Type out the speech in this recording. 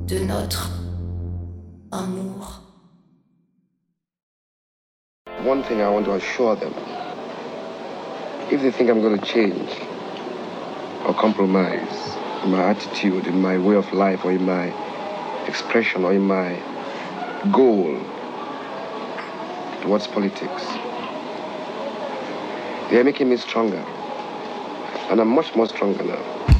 de notre amour. One thing I want to assure them, if they think I'm going to change or compromise in my attitude, in my way of life, or in my expression, or in my goal towards politics, they are making me stronger. And I'm much more stronger now.